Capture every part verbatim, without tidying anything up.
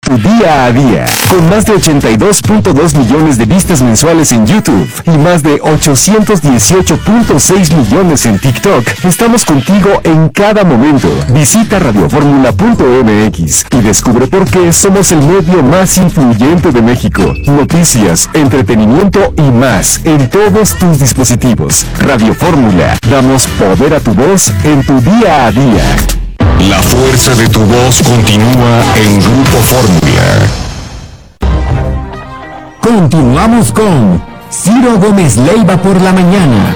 tu día a día. Con más de ochenta y dos punto dos millones de vistas mensuales en YouTube y más de ochocientos dieciocho punto seis millones en TikTok, estamos contigo en cada momento. Visita radioformula punto m x y descubre por qué somos el medio más influyente de México. Noticias, entretenimiento y más en todos tus dispositivos. Radio Fórmula, damos poder a tu voz en tu día a día. La fuerza de tu voz continúa en Grupo Fórmula. Continuamos con Ciro Gómez Leiva por la mañana.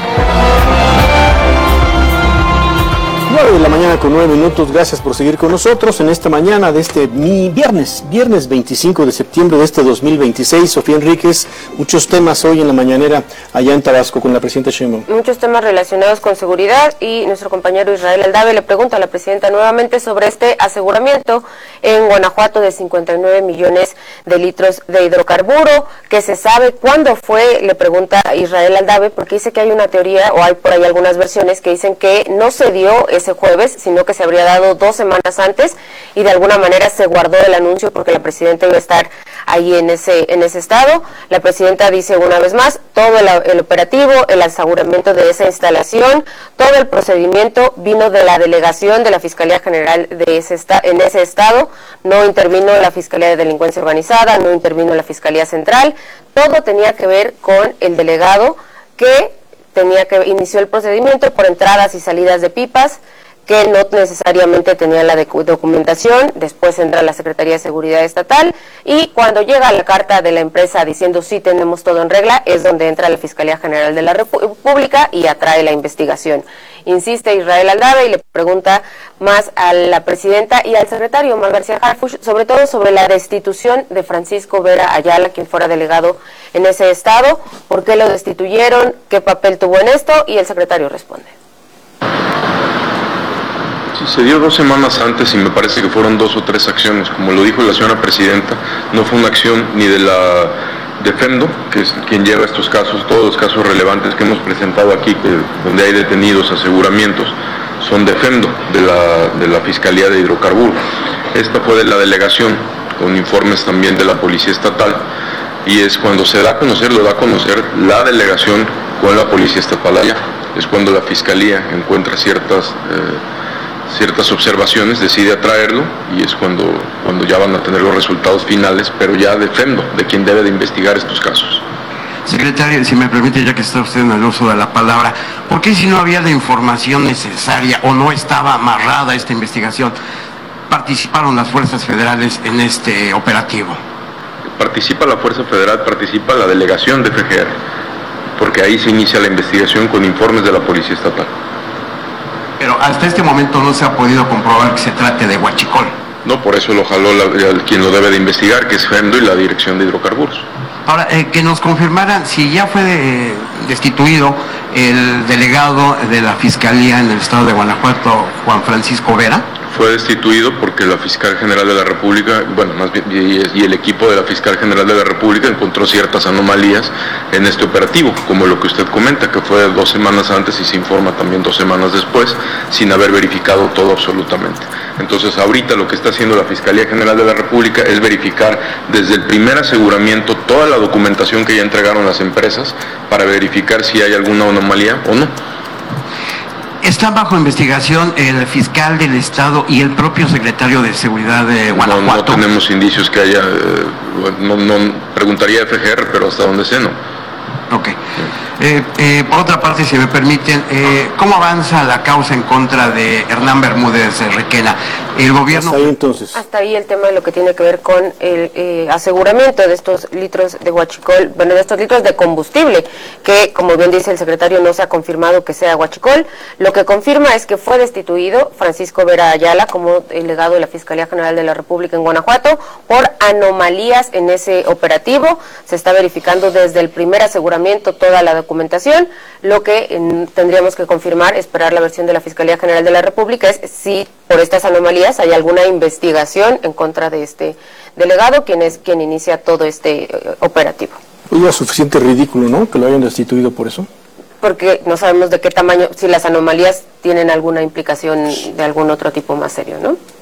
nueve de la mañana con nueve minutos, gracias por seguir con nosotros en esta mañana de este mi viernes, viernes veinticinco de septiembre de este dos mil veintiséis. Sofía Enríquez, muchos temas hoy en la mañanera allá en Tabasco con la presidenta Sheinbaum. Muchos temas relacionados con seguridad y nuestro compañero Israel Aldave le pregunta a la presidenta nuevamente sobre este aseguramiento en Guanajuato de cincuenta y nueve millones de litros de hidrocarburo, que se sabe cuándo fue, le pregunta Israel Aldave, porque dice que hay una teoría o hay por ahí algunas versiones que dicen que no se dio ese jueves, sino que se habría dado dos semanas antes y de alguna manera se guardó el anuncio porque la presidenta iba a estar ahí en ese en ese estado. La presidenta dice una vez más, todo el, el operativo, el aseguramiento de esa instalación, todo el procedimiento vino de la delegación de la Fiscalía General de ese esta, en ese estado, no intervino la Fiscalía de Delincuencia Organizada, no intervino la Fiscalía Central, todo tenía que ver con el delegado que tenía que inició el procedimiento por entradas y salidas de pipas, que no necesariamente tenía la documentación. Después entra la Secretaría de Seguridad Estatal y cuando llega la carta de la empresa diciendo sí tenemos todo en regla, es donde entra la Fiscalía General de la República y atrae la investigación. Insiste Israel Aldave y le pregunta más a la presidenta y al secretario Omar García Harfuch, sobre todo sobre la destitución de Francisco Vera Ayala, quien fuera delegado en ese estado, por qué lo destituyeron, qué papel tuvo en esto, y el secretario responde. Sí, se dio dos semanas antes y me parece que fueron dos o tres acciones. Como lo dijo la señora presidenta, no fue una acción ni de la de FEMDO, que es quien lleva estos casos, todos los casos relevantes que hemos presentado aquí, que, donde hay detenidos, aseguramientos, son de FEMDO, de la, de la Fiscalía de Hidrocarburos. Esta fue de la delegación, con informes también de la Policía Estatal, y es cuando se da a conocer, lo da a conocer la delegación con la Policía Estatal allá. Es cuando la Fiscalía encuentra ciertas... Eh, ciertas observaciones, decide atraerlo y es cuando, cuando ya van a tener los resultados finales, pero ya de FEMDO, de quien debe de investigar estos casos. Secretario, si me permite, ya que está usted en el uso de la palabra, ¿por qué si no había la información necesaria o no estaba amarrada esta investigación, participaron las fuerzas federales en este operativo? Participa la Fuerza Federal, participa la delegación de F G R, porque ahí se inicia la investigación con informes de la Policía Estatal. Pero hasta este momento no se ha podido comprobar que se trate de huachicol. No, por eso lo jaló la, quien lo debe de investigar, que es FEMDO y la Dirección de Hidrocarburos. Ahora, eh, que nos confirmaran si ya fue de, destituido el delegado de la Fiscalía en el estado de Guanajuato, Juan Francisco Vera. Fue destituido porque la Fiscal General de la República, bueno, más bien, y, y el equipo de la Fiscal General de la República encontró ciertas anomalías en este operativo, como lo que usted comenta, que fue dos semanas antes y se informa también dos semanas después, sin haber verificado todo absolutamente. Entonces, ahorita lo que está haciendo la Fiscalía General de la República es verificar desde el primer aseguramiento toda la documentación que ya entregaron las empresas para verificar si hay alguna anomalía o no. ¿Están bajo investigación el fiscal del estado y el propio secretario de Seguridad de Guanajuato? No, no tenemos indicios que haya, eh, no, no preguntaría a F G R, pero hasta donde sé no. Ok. Eh, eh, por otra parte, si me permiten, eh, ¿cómo avanza la causa en contra de Hernán Bermúdez Requena? El gobierno... Hasta ahí entonces. Hasta ahí el tema de lo que tiene que ver con el eh, aseguramiento de estos litros de huachicol, bueno, de estos litros de combustible, que como bien dice el secretario no se ha confirmado que sea huachicol. Lo que confirma es que fue destituido Francisco Vera Ayala como delegado de la Fiscalía General de la República en Guanajuato por anomalías en ese operativo. Se está verificando desde el primer aseguramiento toda la documentación. Lo que eh, tendríamos que confirmar, esperar la versión de la Fiscalía General de la República, es si por estas anomalías hay alguna investigación en contra de este delegado, quien es quien inicia todo este eh, operativo. Oye, es suficiente ridículo, ¿no?, que lo hayan destituido por eso. Porque no sabemos de qué tamaño, si las anomalías tienen alguna implicación de algún otro tipo más serio, ¿no?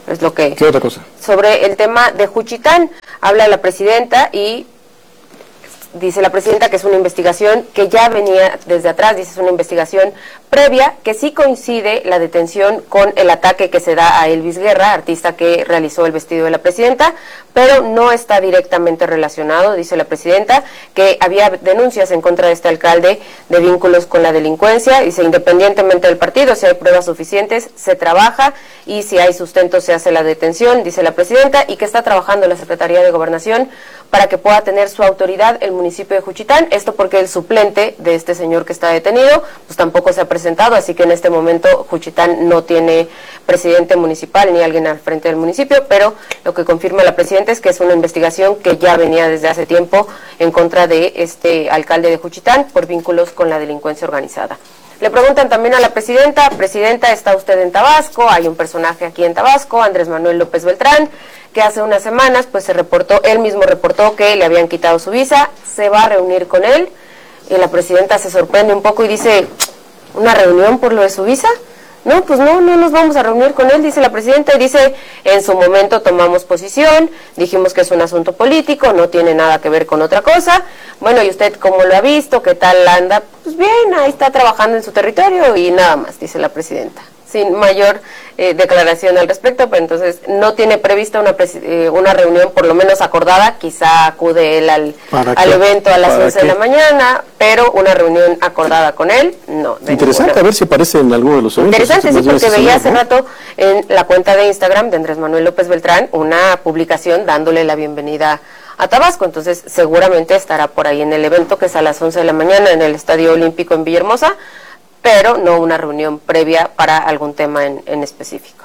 Es lo que... ¿Qué otra cosa? Sobre el tema de Juchitán, habla la presidenta y dice la presidenta que es una investigación que ya venía desde atrás, dice es una investigación previa, que sí coincide la detención con el ataque que se da a Elvis Guerra, artista que realizó el vestido de la presidenta, pero no está directamente relacionado, dice la presidenta, que había denuncias en contra de este alcalde de vínculos con la delincuencia, dice independientemente del partido, si hay pruebas suficientes, se trabaja y si hay sustento se hace la detención, dice la presidenta, y que está trabajando la Secretaría de Gobernación para que pueda tener su autoridad el municipio de Juchitán, esto porque el suplente de este señor que está detenido, pues tampoco se ha presentado, así que en este momento Juchitán no tiene presidente municipal ni alguien al frente del municipio, pero lo que confirma la presidenta es que es una investigación que ya venía desde hace tiempo en contra de este alcalde de Juchitán por vínculos con la delincuencia organizada. Le preguntan también a la presidenta, presidenta, ¿está usted en Tabasco? Hay un personaje aquí en Tabasco, Andrés Manuel López Beltrán, que hace unas semanas pues se reportó, él mismo reportó que le habían quitado su visa, se va a reunir con él, y la presidenta se sorprende un poco y dice, ¿una reunión por lo de su visa? No, pues no, no nos vamos a reunir con él, dice la presidenta, y dice, en su momento tomamos posición, dijimos que es un asunto político, no tiene nada que ver con otra cosa, bueno, ¿y usted cómo lo ha visto? ¿Qué tal anda? Pues bien, ahí está trabajando en su territorio y nada más, dice la presidenta, sin mayor eh, declaración al respecto, pero entonces no tiene prevista una, eh, una reunión por lo menos acordada, quizá acude él al, al evento a las once de la mañana, pero una reunión acordada con él, no. Interesante, ninguna. A ver si aparece en alguno de los eventos. Interesante, sí, porque veía hace rato en la cuenta de Instagram de Andrés Manuel López Beltrán una publicación dándole la bienvenida a Tabasco, entonces seguramente estará por ahí en el evento que es a las once de la mañana en el Estadio Olímpico en Villahermosa, pero no una reunión previa para algún tema en, en específico.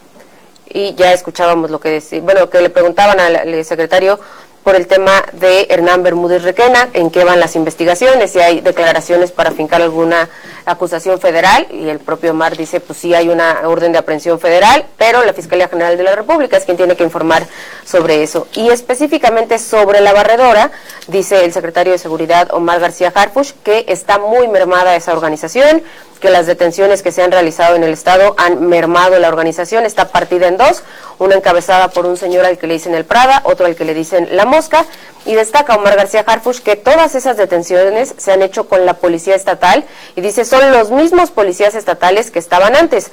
Y ya escuchábamos lo que decía, bueno, que le preguntaban al, al secretario por el tema de Hernán Bermúdez Requena, en qué van las investigaciones, si hay declaraciones para fincar alguna acusación federal, y el propio Omar dice, pues sí hay una orden de aprehensión federal, pero la Fiscalía General de la República es quien tiene que informar sobre eso. Y específicamente sobre la barredora, dice el secretario de Seguridad Omar García Harfuch, que está muy mermada esa organización, que las detenciones que se han realizado en el estado han mermado la organización, está partida en dos, una encabezada por un señor al que le dicen el Prada, otro al que le dicen la Mosca, y destaca Omar García Harfuch que todas esas detenciones se han hecho con la policía estatal, y dice son los mismos policías estatales que estaban antes.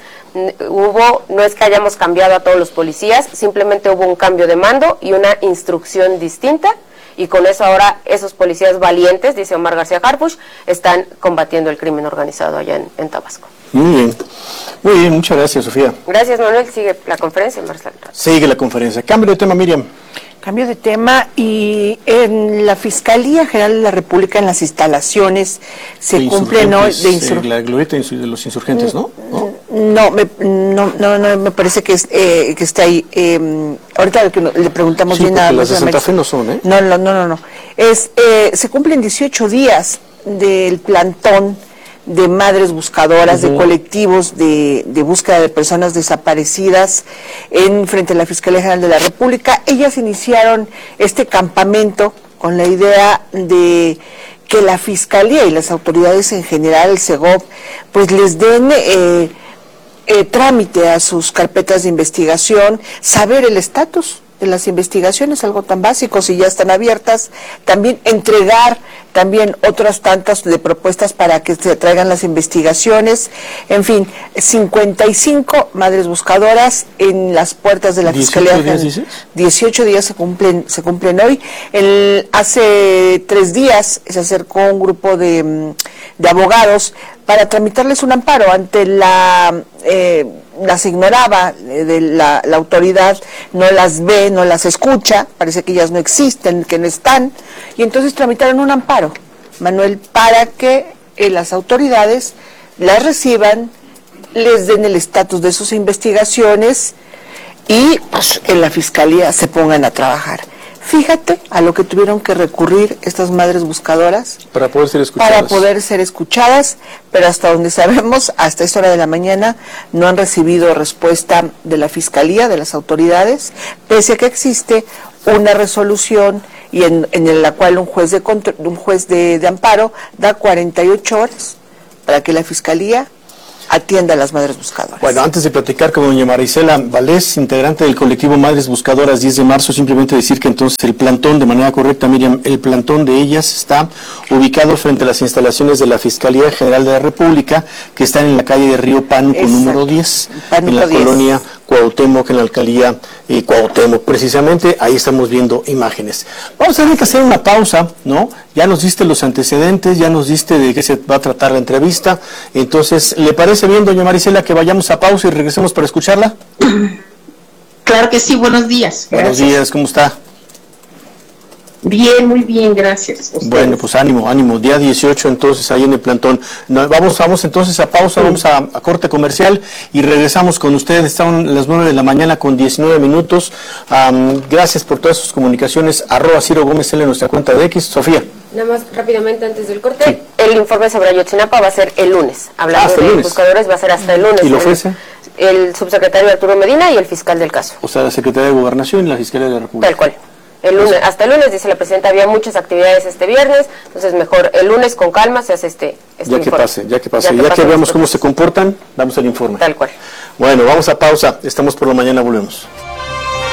Hubo, no es que hayamos cambiado a todos los policías, simplemente hubo un cambio de mando y una instrucción distinta, y con eso ahora esos policías valientes, dice Omar García Harfuch, están combatiendo el crimen organizado allá en, en Tabasco. Muy bien, muy bien, muchas gracias, Sofía. Gracias, Manuel. Sigue la conferencia, Marcelo. Sigue la conferencia. Cambio de tema, Miriam. Cambio de tema, y en la Fiscalía General de la República, en las instalaciones, se cumplen hoy de insur... la glorieta de los insurgentes, ¿no? No, no, me, no, no, no, me parece que, es, eh, que está ahí. Eh, ahorita que no, le preguntamos sí, bien a las de Santa Fe no son, ¿eh? No, no, no, no. no. Es, eh, se cumplen dieciocho días del plantón de madres buscadoras, uh-huh. de colectivos de, de búsqueda de personas desaparecidas en frente a la Fiscalía General de la República. Ellas iniciaron este campamento con la idea de que la Fiscalía y las autoridades en general, el SEGOV, pues les den eh, eh, trámite a sus carpetas de investigación, saber el estatus de las investigaciones, algo tan básico, si ya están abiertas, también entregar también otras tantas de propuestas para que se traigan las investigaciones, en fin, cincuenta y cinco madres buscadoras en las puertas de la Fiscalía. ¿dieciocho días dices? dieciocho días se cumplen, se cumplen hoy. El, hace tres días se acercó un grupo de, de abogados para tramitarles un amparo ante la... Eh, las ignoraba de la, la autoridad, no las ve, no las escucha, parece que ellas no existen, que no están, y entonces tramitaron un amparo, Manuel, para que eh, las autoridades las reciban, les den el estatus de sus investigaciones y pues, en la Fiscalía se pongan a trabajar. Fíjate a lo que tuvieron que recurrir estas madres buscadoras para poder ser escuchadas. Para poder ser escuchadas, pero hasta donde sabemos, hasta esta hora de la mañana, no han recibido respuesta de la Fiscalía, de las autoridades, pese a que existe una resolución y en, en la cual un juez de un juez de, de amparo da cuarenta y ocho horas para que la Fiscalía atienda a las madres buscadoras. Bueno, antes de platicar con doña Marisela Valdés, integrante del colectivo Madres Buscadoras diez de marzo, simplemente decir que entonces el plantón, de manera correcta, Miriam, el plantón de ellas está ubicado frente a las instalaciones de la Fiscalía General de la República, que están en la calle de Río Pánuco, Exacto. número diez, Pánuco en la diez. colonia Cuauhtémoc, en la alcaldía eh, Cuauhtémoc. Precisamente ahí estamos viendo imágenes. Vamos a tener que hacer una pausa, ¿no? Ya nos diste los antecedentes, ya nos diste de qué se va a tratar la entrevista. Entonces, ¿le parece bien, doña Marisela, que vayamos a pausa y regresemos para escucharla? Claro que sí, buenos días. Buenos Gracias. días, ¿cómo está? Bien, muy bien, gracias. Ustedes. Bueno, pues ánimo, ánimo. Día dieciocho, entonces, ahí en el plantón. No, vamos, vamos entonces a pausa, vamos a, a corte comercial y regresamos con ustedes. Están las nueve de la mañana con diecinueve minutos. Um, gracias por todas sus comunicaciones. Arroba Ciro Gómez L en nuestra cuenta de X. Sofía. Nada más rápidamente antes del corte, Sí. el informe sobre Ayotzinapa va a ser el lunes. Hablando Hasta el de lunes. buscadores, va a ser hasta el lunes. ¿Y lo ofrece? El, el subsecretario Arturo Medina y el fiscal del caso. O sea, la Secretaría de Gobernación y la Fiscalía de la República. Tal cual. El lunes, hasta el lunes, dice la presidenta, había muchas actividades este viernes, entonces mejor el lunes con calma se hace este, este Ya que informe. pase, ya que pase. Ya Ya que que, pasen veamos los cómo se comportan, damos el informe. Tal cual. Bueno, vamos a pausa. Estamos por la mañana, volvemos.